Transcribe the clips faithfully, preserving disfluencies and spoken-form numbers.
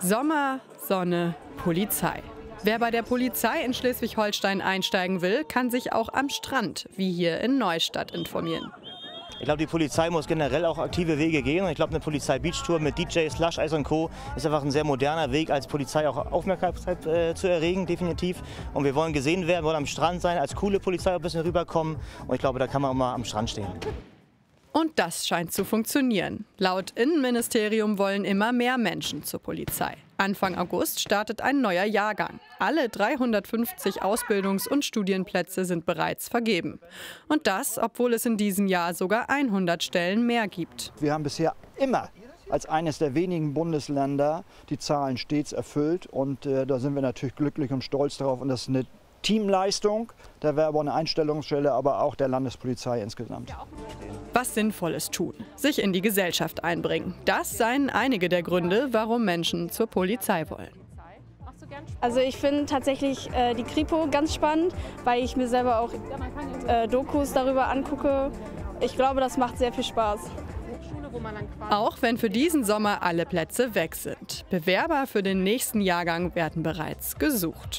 Sommer, Sonne, Polizei. Wer bei der Polizei in Schleswig-Holstein einsteigen will, kann sich auch am Strand, wie hier in Neustadt, informieren. Ich glaube, die Polizei muss generell auch aktive Wege gehen. Und ich glaube, eine Polizei-Beach-Tour mit D Js, Slush-Eis und Co. ist einfach ein sehr moderner Weg, als Polizei auch Aufmerksamkeit äh, zu erregen, definitiv. Und wir wollen gesehen werden, wollen am Strand sein, als coole Polizei ein bisschen rüberkommen. Und ich glaube, da kann man auch mal am Strand stehen. Und das scheint zu funktionieren. Laut Innenministerium wollen immer mehr Menschen zur Polizei. Anfang August startet ein neuer Jahrgang. Alle dreihundertfünfzig Ausbildungs- und Studienplätze sind bereits vergeben. Und das, obwohl es in diesem Jahr sogar hundert Stellen mehr gibt. Wir haben bisher immer als eines der wenigen Bundesländer die Zahlen stets erfüllt. Und äh, da sind wir natürlich glücklich und stolz darauf. Und das ist eine Teamleistung der Werbe- und Einstellungsstelle, aber auch der Landespolizei insgesamt. Was Sinnvolles tun, sich in die Gesellschaft einbringen. Das seien einige der Gründe, warum Menschen zur Polizei wollen. Also ich finde tatsächlich äh, die Kripo ganz spannend, weil ich mir selber auch äh, Dokus darüber angucke. Ich glaube, das macht sehr viel Spaß. Auch wenn für diesen Sommer alle Plätze weg sind. Bewerber für den nächsten Jahrgang werden bereits gesucht.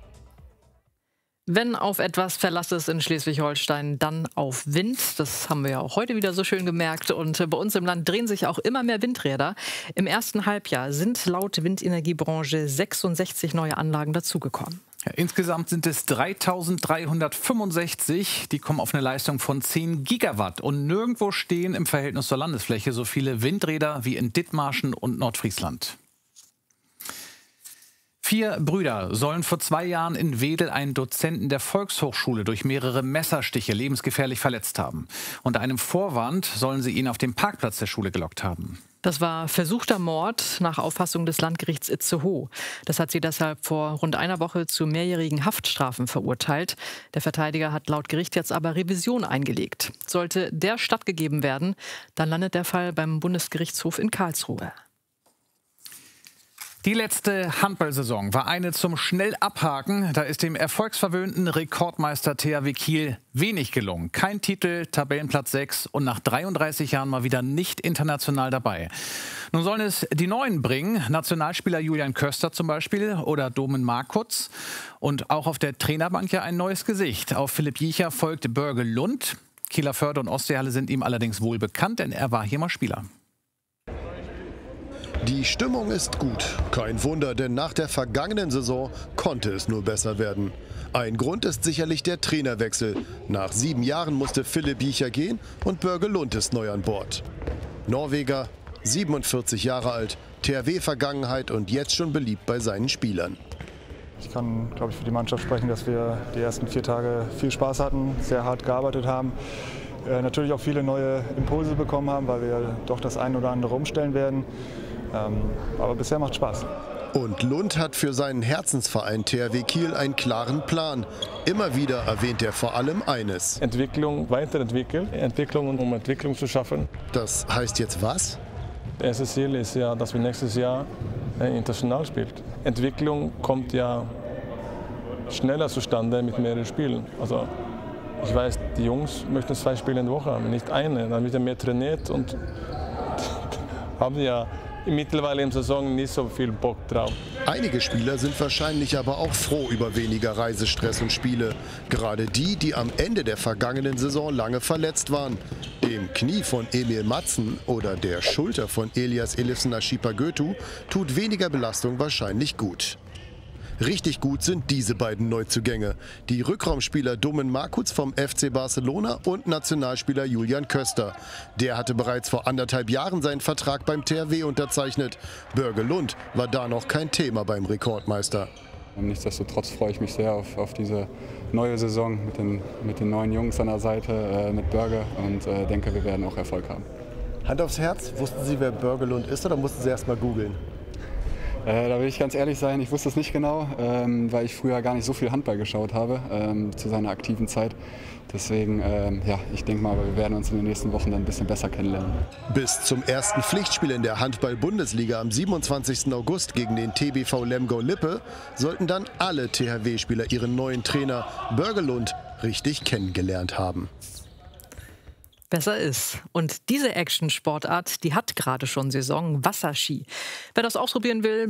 Wenn auf etwas Verlass ist in Schleswig-Holstein, dann auf Wind. Das haben wir ja auch heute wieder so schön gemerkt. Und bei uns im Land drehen sich auch immer mehr Windräder. Im ersten Halbjahr sind laut Windenergiebranche sechsundsechzig neue Anlagen dazugekommen. Ja, insgesamt sind es dreitausenddreihundertfünfundsechzig. Die kommen auf eine Leistung von zehn Gigawatt. Und nirgendwo stehen im Verhältnis zur Landesfläche so viele Windräder wie in Dithmarschen und Nordfriesland. Vier Brüder sollen vor zwei Jahren in Wedel einen Dozenten der Volkshochschule durch mehrere Messerstiche lebensgefährlich verletzt haben. Unter einem Vorwand sollen sie ihn auf den Parkplatz der Schule gelockt haben. Das war versuchter Mord nach Auffassung des Landgerichts Itzehoe. Das hat sie deshalb vor rund einer Woche zu mehrjährigen Haftstrafen verurteilt. Der Verteidiger hat laut Gericht jetzt aber Revision eingelegt. Sollte der stattgegeben werden, dann landet der Fall beim Bundesgerichtshof in Karlsruhe. Die letzte Handballsaison war eine zum schnell abhaken. Da ist dem erfolgsverwöhnten Rekordmeister T H W Kiel wenig gelungen. Kein Titel, Tabellenplatz sechs und nach dreiunddreißig Jahren mal wieder nicht international dabei. Nun sollen es die Neuen bringen, Nationalspieler Julian Köster zum Beispiel oder Domen Markutz. Und auch auf der Trainerbank ja ein neues Gesicht. Auf Philipp Jiecher folgt Börge Lund. Kieler Förde und Ostseehalle sind ihm allerdings wohl bekannt, denn er war hier mal Spieler. Die Stimmung ist gut. Kein Wunder, denn nach der vergangenen Saison konnte es nur besser werden. Ein Grund ist sicherlich der Trainerwechsel. Nach sieben Jahren musste Philipp Jiecher gehen und Börge Lund ist neu an Bord. Norweger, siebenundvierzig Jahre alt, T H W-Vergangenheit und jetzt schon beliebt bei seinen Spielern. Ich kann, glaube ich, für die Mannschaft sprechen, dass wir die ersten vier Tage viel Spaß hatten, sehr hart gearbeitet haben. Äh, natürlich auch viele neue Impulse bekommen haben, weil wir doch das ein oder andere umstellen werden. Ähm, aber bisher macht Spaß. Und Lund hat für seinen Herzensverein T H W Kiel einen klaren Plan. Immer wieder erwähnt er vor allem eines. Entwicklung weiterentwickeln, Entwicklung, um Entwicklung zu schaffen. Das heißt jetzt was? Das erste Ziel ist ja, dass wir nächstes Jahr international spielen. Entwicklung kommt ja schneller zustande mit mehreren Spielen. Also ich weiß, die Jungs möchten zwei Spiele in der Woche haben, nicht eine. Dann wird er mehr trainiert und haben ja mittlerweile in der Saison nicht so viel Bock drauf. Einige Spieler sind wahrscheinlich aber auch froh über weniger Reisestress und Spiele. Gerade die, die am Ende der vergangenen Saison lange verletzt waren. Dem Knie von Emil Matzen oder der Schulter von Elias Elifsson Ashipa-Götu tut weniger Belastung wahrscheinlich gut. Richtig gut sind diese beiden Neuzugänge. Die Rückraumspieler Domen Markutz vom F C Barcelona und Nationalspieler Julian Köster. Der hatte bereits vor anderthalb Jahren seinen Vertrag beim T H W unterzeichnet. Börge Lund war da noch kein Thema beim Rekordmeister. Nichtsdestotrotz freue ich mich sehr auf, auf diese neue Saison mit den, mit den neuen Jungs an der Seite, äh, mit Börge und äh, denke, wir werden auch Erfolg haben. Hand aufs Herz, wussten Sie, wer Börge Lund ist oder mussten Sie erst mal googeln? Äh, da will ich ganz ehrlich sein, ich wusste es nicht genau, ähm, weil ich früher gar nicht so viel Handball geschaut habe ähm, zu seiner aktiven Zeit. Deswegen, ähm, ja, ich denke mal, wir werden uns in den nächsten Wochen dann ein bisschen besser kennenlernen. Bis zum ersten Pflichtspiel in der Handball-Bundesliga am siebenundzwanzigsten August gegen den T B V Lemgo-Lippe sollten dann alle T H W-Spieler ihren neuen Trainer Börge Lund richtig kennengelernt haben. Besser ist. Und diese Action-Sportart, die hat gerade schon Saison, Wasserski. Wer das ausprobieren will,